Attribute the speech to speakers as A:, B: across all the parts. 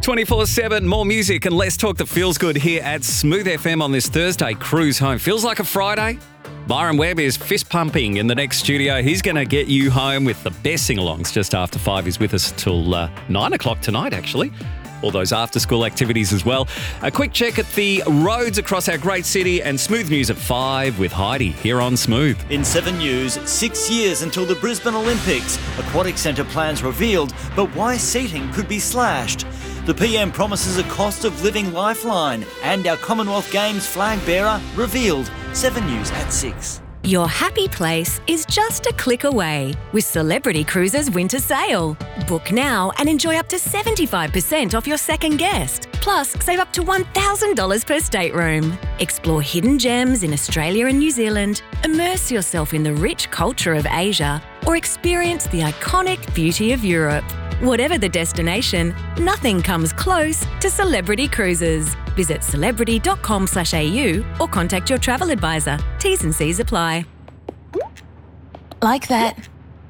A: 24/7, more music and less talk that feels good here at Smooth FM on this Thursday cruise home. Feels like a Friday. Byron Webb is fist pumping in the next studio. He's going to get you home with the best sing-alongs just after 5. He's with us till 9 o'clock tonight, actually. All those after-school activities as well. A quick check at the roads across our great city and Smooth News at 5 with Heidi here on Smooth.
B: In 7 News, 6 years until the Brisbane Olympics. Aquatic Centre plans revealed, but why seating could be slashed. The PM promises a cost of living lifeline, and our Commonwealth Games flag bearer revealed. 7 News at 6.
C: Your happy place is just a click away with Celebrity Cruises Winter Sale. Book now and enjoy up to 75% off your second guest. Plus, save up to $1,000 per stateroom. Explore hidden gems in Australia and New Zealand, immerse yourself in the rich culture of Asia, or experience the iconic beauty of Europe. Whatever the destination, nothing comes close to Celebrity Cruises. Visit celebrity.com.au or contact your travel advisor. T's and C's apply.
D: Like that.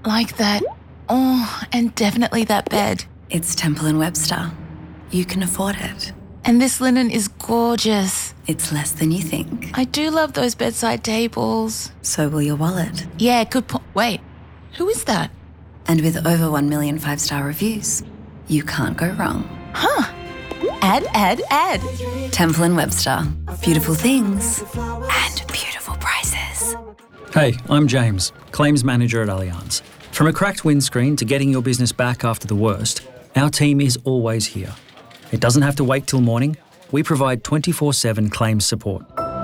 D: Oh, and definitely that bed.
E: It's Temple & Webster. You can afford it.
D: And this linen is gorgeous.
E: It's less than you think.
D: I do love those bedside tables.
E: So will your wallet.
D: Yeah, good point. Wait, who is that?
E: And with over 1 million 5-star reviews, you can't go wrong.
D: Huh. Add.
E: Temple & Webster. Beautiful things and beautiful prices.
F: Hey, I'm James, Claims Manager at Allianz. From a cracked windscreen to getting your business back after the worst, our team is always here. It doesn't have to wait till morning. We provide 24/7 claims support.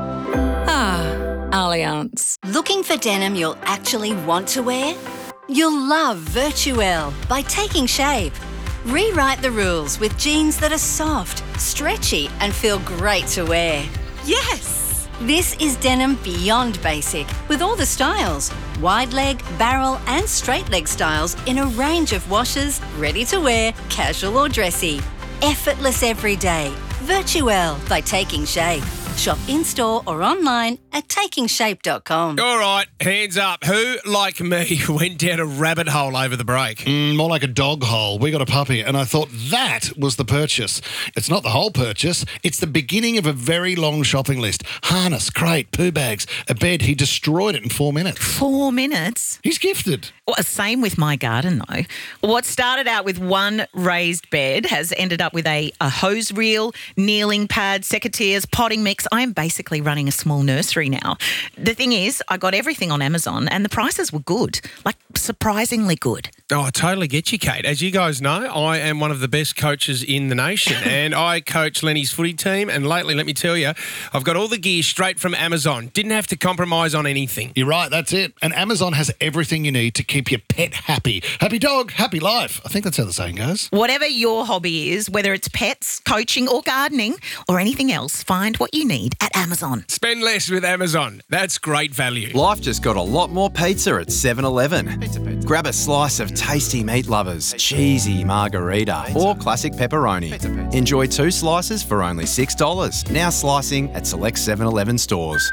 G: Allianz.
H: Looking for denim you'll actually want to wear? You'll love Virtuelle by Taking Shape. Rewrite the rules with jeans that are soft, stretchy, and feel great to wear. Yes! This is denim beyond basic with all the styles. Wide leg, barrel, and straight leg styles in a range of washes, ready to wear, casual or dressy. Effortless every day. Virtuelle by Taking Shape. Shop in-store or online at takingshape.com.
I: All right, hands up. Who, like me, went down a rabbit hole over the break?
J: More like a dog hole. We got a puppy, and I thought that was the purchase. It's not the whole purchase. It's the beginning of a very long shopping list. Harness, crate, poo bags, a bed. He destroyed it in 4 minutes.
G: 4 minutes?
J: He's gifted.
G: Well, same with my garden, though. What started out with one raised bed has ended up with a hose reel, kneeling pad, secateurs, potting mix. I am basically running a small nursery now. The thing is, I got everything on Amazon and the prices were good, like surprisingly good.
I: Oh, I totally get you, Kate. As you guys know, I am one of the best coaches in the nation and I coach Lenny's footy team, and lately, let me tell you, I've got all the gear straight from Amazon. Didn't have to compromise on anything.
J: You're right, that's it. And Amazon has everything you need to keep your pet happy. Happy dog, happy life. I think that's how the saying goes.
G: Whatever your hobby is, whether it's pets, coaching or gardening or anything else, find what you need at Amazon.
I: Spend less with Amazon. That's great value.
K: Life just got a lot more pizza at 7-Eleven. Grab a slice of tasty meat lovers, cheesy margarita or classic pepperoni. Enjoy 2 slices for only $6. Now slicing at select 7-Eleven stores.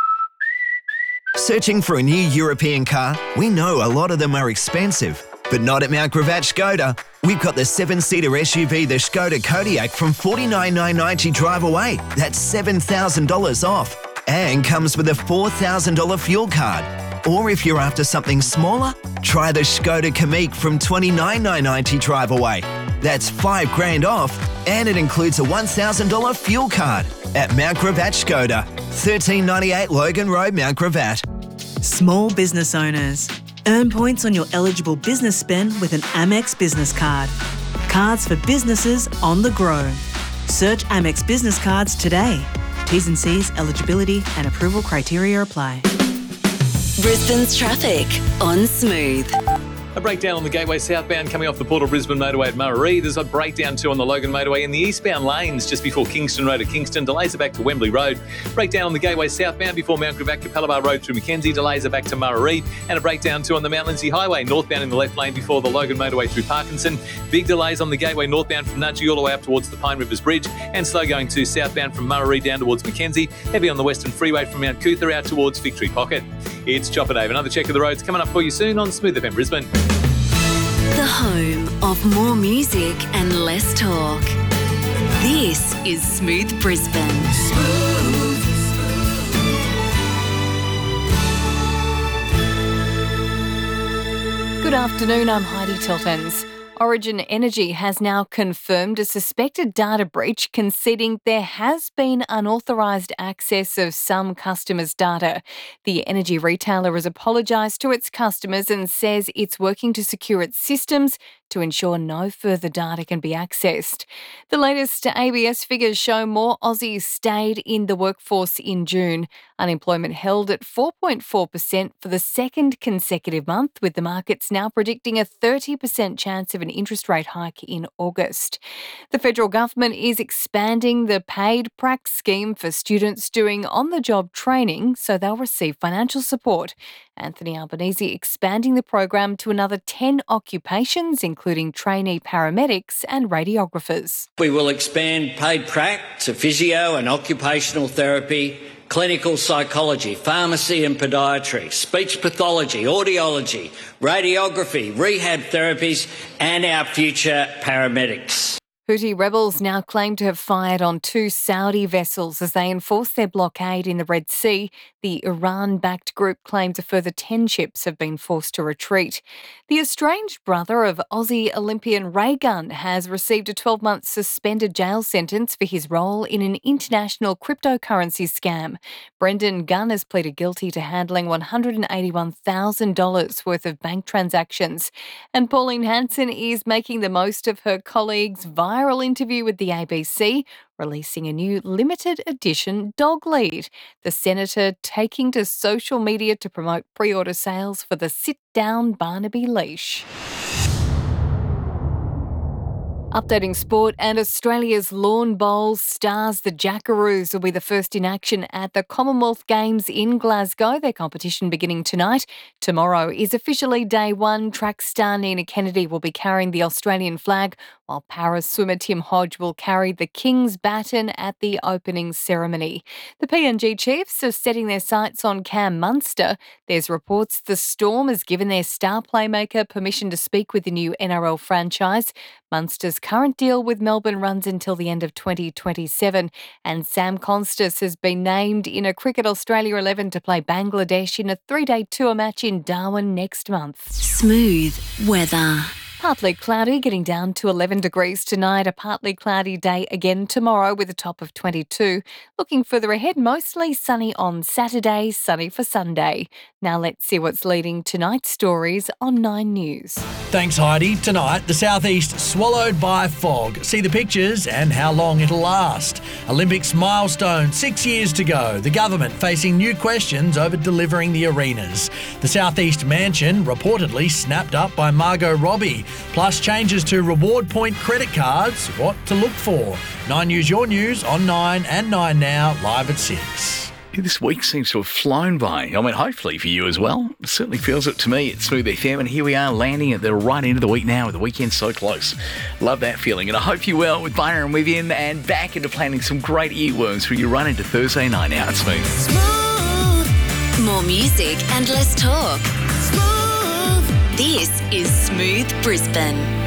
L: Searching for a new European car? We know a lot of them are expensive, but not at Mount Gravatt Skoda. We've got the 7-seater SUV, the Skoda Kodiaq, from $49,990 drive away. That's $7,000 off. And comes with a $4,000 fuel card. Or if you're after something smaller, try the Skoda Kamiq from $29,990 drive away. That's $5,000 off, and it includes a $1,000 fuel card at Mount Gravatt Skoda, 1398 Logan Road, Mount Gravatt.
M: Small business owners. Earn points on your eligible business spend with an Amex business card. Cards for businesses on the grow. Search Amex business cards today. T's and C's, eligibility and approval criteria apply.
H: Brisbane's traffic on Smooth.
A: A breakdown on the Gateway southbound coming off the Port of Brisbane motorway at Murray. There's a breakdown too on the Logan motorway in the eastbound lanes just before Kingston Road at Kingston. Delays are back to Wembley Road. Breakdown on the Gateway southbound before Mount Gravatt Capalaba Road through Mackenzie. Delays are back to Murray. And a breakdown too on the Mount Lindsay Highway northbound in the left lane before the Logan motorway through Parkinson. Big delays on the Gateway northbound from Nudgee all the way up towards the Pine Rivers Bridge. And slow going to southbound from Murray down towards Mackenzie. Heavy on the Western Freeway from Mount Cootha out towards Victory Pocket. It's Chopper Dave. Another check of the roads coming up for you soon on Smooth FM Brisbane.
H: The home of more music and less talk.
C: This is Smooth Brisbane.
N: Good afternoon, I'm Heidi Tiltons. Origin Energy has now confirmed a suspected data breach, conceding there has been unauthorised access of some customers' data. The energy retailer has apologised to its customers and says it's working to secure its systems to ensure no further data can be accessed. The latest ABS figures show more Aussies stayed in the workforce in June. Unemployment held at 4.4% for the second consecutive month, with the markets now predicting a 30% chance of an interest rate hike in August. The federal government is expanding the paid prac scheme for students doing on-the-job training so they'll receive financial support. Anthony Albanese expanding the program to another 10 occupations, including trainee paramedics and radiographers.
O: We will expand paid prac to physio and occupational therapy, clinical psychology, pharmacy and podiatry, speech pathology, audiology, radiography, rehab therapies and our future paramedics.
N: Houthi rebels now claim to have fired on 2 Saudi vessels as they enforce their blockade in the Red Sea. The Iran-backed group claims a further 10 ships have been forced to retreat. The estranged brother of Aussie Olympian Ray Gunn has received a 12-month suspended jail sentence for his role in an international cryptocurrency scam. Brendan Gunn has pleaded guilty to handling $181,000 worth of bank transactions. And Pauline Hanson is making the most of her colleague's viral interview with the ABC, releasing a new limited edition dog lead. The Senator taking to social media to promote pre-order sales for the sit-down Barnaby leash. Updating sport, and Australia's lawn bowls stars, the Jackaroos, will be the first in action at the Commonwealth Games in Glasgow, their competition beginning tonight. Tomorrow is officially day one. Track star Nina Kennedy will be carrying the Australian flag, while para-swimmer Tim Hodge will carry the King's baton at the opening ceremony. The PNG Chiefs are setting their sights on Cam Munster. There's reports the Storm has given their star playmaker permission to speak with the new NRL franchise. Munster's current deal with Melbourne runs until the end of 2027, and Sam Constas has been named in a Cricket Australia 11 to play Bangladesh in a 3-day tour match in Darwin next month.
C: Smooth weather.
N: Partly cloudy, getting down to 11 degrees tonight. A partly cloudy day again tomorrow with a top of 22. Looking further ahead, mostly sunny on Saturday, sunny for Sunday. Now let's see what's leading tonight's stories on 9 News.
P: Thanks, Heidi. Tonight, the southeast swallowed by fog. See the pictures and how long it'll last. Olympics milestone, 6 years to go. The government facing new questions over delivering the arenas. The southeast mansion reportedly snapped up by Margot Robbie. Plus changes to reward point credit cards. What to look for. 9 News, your news on 9 and 9 Now, live at 6.
Q: This week seems to have flown by. I mean, hopefully for you as well. It certainly feels it to me. It's Smooth FM, and here we are landing at the right end of the week now, with the weekend so close. Love that feeling, and I hope you well with Byron and Vivian, and back into planning some great earworms for your run into Thursday night now at Smooth.
C: Smooth. More music and less talk. Smooth. This is Smooth Brisbane.